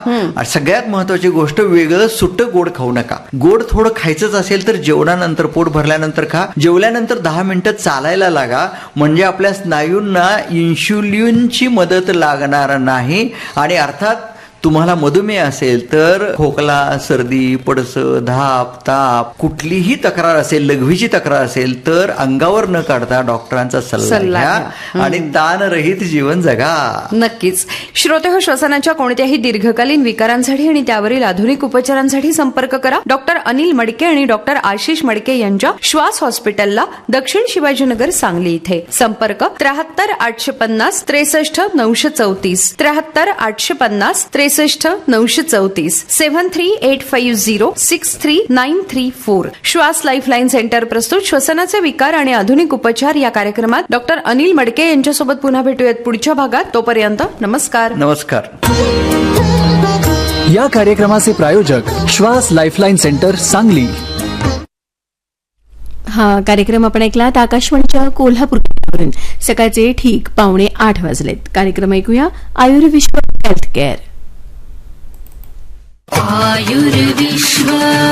आणि सगळ्यात महत्वाची गोष्ट, वेगळं सुट्ट गोड खाऊ नका. गोड थोडं खायचंच असेल तर जेवणानंतर, पोट भरल्यानंतर खा. जेवल्यानंतर 10 मिनिटं चालायला लागा, म्हणजे आपल्या स्नायूंना इन्शुलिनची मदत लागणार नाही. आणि अर्थात तुम्हाला मधुमेह असेल तर खोकला, सर्दी, पडसं, धाप, ताप, कुठलीही तक्रार असेल, लघवीची तक्रार असेल तर अंगावर न काढता डॉक्टरांचा सल्ला घ्या आणि ताणरहित जीवन जगा. नक्कीच. श्रोतेहो, श्वसनाच्या कोणत्याही दीर्घकालीन विकारांसाठी आणि त्यावरील आधुनिक उपचारांसाठी संपर्क करा डॉक्टर अनिल मडके आणि डॉक्टर आशिष मडके यांच्या श्वास हॉस्पिटलला, दक्षिण शिवाजीनगर, सांगली इथे. संपर्क 73 850 63 934, 73 850 63 934, 7385 63934. श्वास लाईफलाईन सेंटर प्रस्तुत श्वसनाचे विकार आणि आधुनिक उपचार या कार्यक्रमात डॉक्टर अनिल मडके यांच्यासोबत पुन्हा भेटूयात पुढच्या भागात. तोपर्यंत नमस्कार. नमस्कार. या कार्यक्रमाचे प्रायोजक श्वास लाईफलाईन सेंटर, सांगली. हा कार्यक्रम आपण ऐकलात आकाशवाणीच्या कोल्हापूर केंद्रावरून. सकाळचे ठीक 7:45 वाजलेत. कार्यक्रम ऐकूया Ayurvishwa health care. Ayurvishwa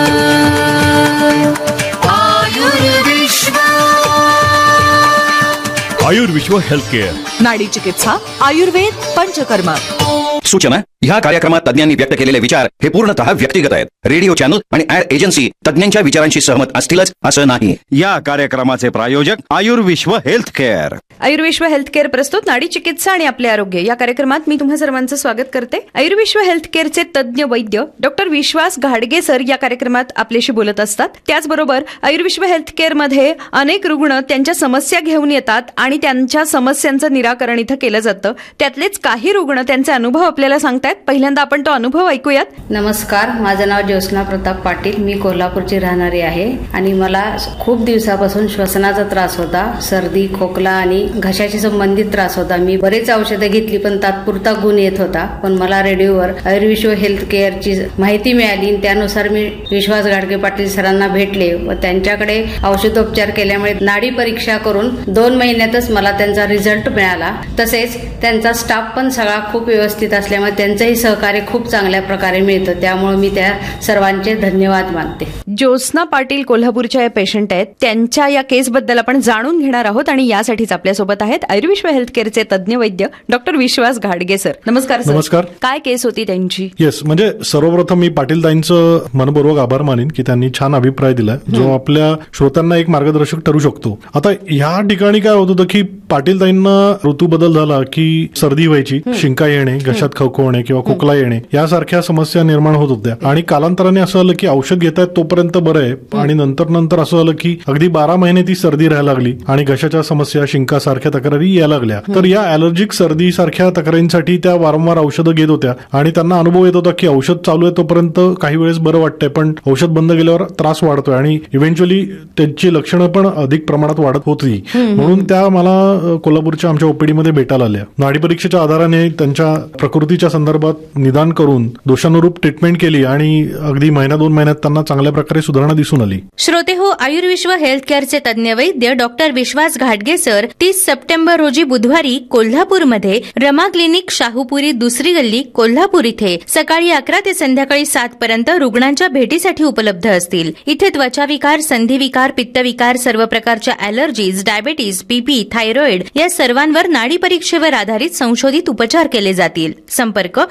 health care. नाडी चिकित्सा, आयुर्वेद, पंचकर्म. सूचना: ह्या कार्यक्रमात तज्ञांनी व्यक्त केलेले विचार हे पूर्णतः व्यक्तिगत आहेत. रेडिओ चॅनल आणि ऍड एजन्सी तज्ञांच्या विचारांशी सहमत असतीलच असं नाही. या कार्यक्रमाचे प्रायोजक Ayurvishwa health care. Ayurvishwa health care प्रस्तुत नाडी चिकित्सा आणि आपले आरोग्य या कार्यक्रमात मी तुम्हा सर्वांचं स्वागत करते. आयुर्विश्व हेल्थ केअरचे तज्ञ वैद्य डॉक्टर विश्वास घाडगे सर या कार्यक्रमात आपल्याशी बोलत असतात. त्याचबरोबर आयुर्विश्व हेल्थ केअर मध्ये अनेक रुग्ण त्यांच्या समस्या घेऊन येतात आणि त्यांच्या समस्यांचं निराकरण इथं केलं जातं. त्यातलेच काही रुग्ण त्यांचे अनुभव आपल्याला सांगतात. पहिल्यांदा आपण तो अनुभव ऐकूयात. नमस्कार, माझं नाव ज्योत्स्ना प्रताप पाटील. मी कोल्हापूरची राहणारी आहे आणि मला खूप दिवसापासून श्वसनाचा त्रास होता. सर्दी, खोकला आणि घशाशी संबंधित त्रास होता. मी बरेच औषधं घेतली पण तात्पुरता गुण येत होता. पण मला रेडिओवर आयुर्विश्व हेल्थ केअरची माहिती मिळाली. त्यानुसार मी विश्वास घाडगे पाटील सरांना भेटले व त्यांच्याकडे औषधोपचार केल्यामुळे नाडी परीक्षा करून 2 महिन्यातच मला त्यांचा रिझल्ट मिळाला. तसेच त्यांचा स्टाफ पण सगळा खूप व्यवस्थित असल्यामुळे त्यांचंही सहकार्य खूप चांगल्या प्रकारे मिळतं. त्यामुळे मी त्या सर्वांचे धन्यवाद मानते. ज्योत्स्ना पाटील कोल्हापूरच्या या पेशंट आहेत. त्यांच्या या केसबद्दल आपण जाणून घेणार आहोत आणि यासाठीच आपल्यासोबत आहेत आयुर्विश्व हेल्थ केअरचे तज्ञ वैद्य डॉक्टर विश्वास घाडगे सर. नमस्कार सर. नमस्कार. काय केस होती त्यांची? येस, म्हणजे सर्वप्रथम मी पाटील ताईंचं मनपूर्वक आभार मानेन की त्यांनी छान अभिप्राय दिला जो आपल्या श्रोत्यांना एक मार्गदर्शक ठरू शकतो. आता ह्या ठिकाणी काय होत होतं की पाटील ताईंना ऋतू बदल झाला की सर्दी व्हायची, शिंका येणे, घशात खवखवणे किंवा खोकला येणे यासारख्या समस्या निर्माण होत होत्या. आणि कालांतराने असं आलं की औषध घेतायत तोपर्यंत बरं आहे आणि नंतर असं आलं की अगदी 12 महिने ती सर्दी राहायला लागली आणि घशाच्या समस्या, शिंका सारख्या तक्रारी यायला लागल्या. तर या अलर्जिक सर्दी सारख्या तक्रारींसाठी त्या वारंवार औषधं घेत होत्या आणि त्यांना अनुभव येत होता की औषध चालू आहे तोपर्यंत काही वेळेस बरं वाटतंय पण औषध बंद केल्यावर त्रास वाढतोय आणि इव्हेंच्युअली त्यांची लक्षणं पण अधिक प्रमाणात वाढत होती. म्हणून त्या मला कोल्हापूरच्या आमच्या ओपीडीमध्ये भेटायला आल्या. नाडी परीक्षेच्या आधाराने त्यांच्या प्रकृतीच्या संदर्भात निदान करून दोषानुरूप ट्रीटमेंट केली आणि अगदी 1-2 महिन्यात त्यांना चांगल्या प्रकारे सुधारणा दिसून आली. श्रोते हो, आयुर्विश्व हेल्थ केअरचे तज्ञ वैद्य डॉक्टर विश्वास घाडगे सर 30 सप्टेंबर रोजी बुधवारी कोल्हापूरमध्ये रमा क्लिनिक, शाहूपुरी, दुसरी गल्ली, कोल्हापूर इथे सकाळी 11 ते संध्याकाळी 7 पर्यंत रुग्णांच्या भेटीसाठी उपलब्ध असतील. इथे त्वचाविकार, संधिविकार, पित्तविकार, सर्व प्रकारच्या ॲलर्जीज, डायबेटीज, बीपी, थायरॉइड या सर्वांवर नाडी परीक्षेवर आधारित संशोधित उपचार केले जातील. संपर्क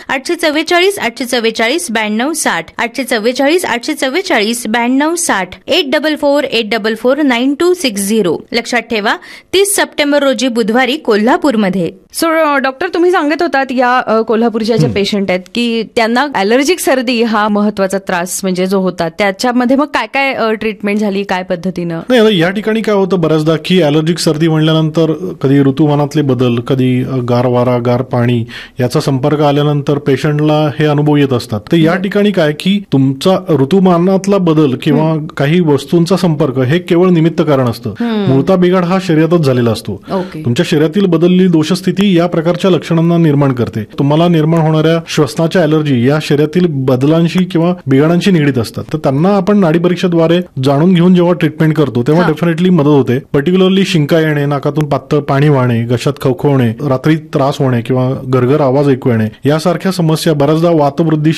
844 844 92 60, 844 844 92 60, 844 844 9260. लक्षात ठेवा, 30 सप्टेंबर रोजी बुधवारी कोल्हापूरमध्ये. सो डॉक्टर, तुम्ही सांगत होतात या कोल्हापूरच्या जे पेशंट आहेत की त्यांना ॲलर्जिक सर्दी हा महत्वाचा त्रास म्हणजे जो होता, त्याच्यामध्ये मग काय काय ट्रीटमेंट झाली, काय पद्धतीनं? नाही, या ठिकाणी काय होतं बऱ्याचदा की ॲलर्जिक सर्दी म्हणल्यानंतर कधी ऋतुमानातले बदल, कधी गार वारा, गार पाणी याचा संपर्क आल्यानंतर पेशंटला हे अनुभव येत असतात. तर या ठिकाणी काय की तुमचा ऋतुमानातला बदल किंवा काही वस्तूंचा संपर्क हे केवळ निमित्त कारण असतं. मूळता बिघाड हा शरीरातच झालेला असतो. तुमच्या शरीरातील बदललेली दोषस्थिती या प्रकारच्या लक्षणांना निर्माण करते. तुम्हाला निर्माण होणाऱ्या श्वसनाच्या ॲलर्जी या शरीरातील बदलांशी किंवा बिघाडांशी निगडीत असतात. तर त्यांना आपण नाडी परीक्षेद्वारे जाणून घेऊन जेव्हा ट्रीटमेंट करतो तेव्हा डेफिनेटली मदत होते. पर्टिक्युलरली शिंका येणे, नाकातून पातळ पाणी वाहणे, घशात खवखवणे, रात्री त्रास होणे किंवा गरगर आवाज ऐकू येणे यासारख्या सारख्या समस्या बऱ्याचदा वातवृद्धी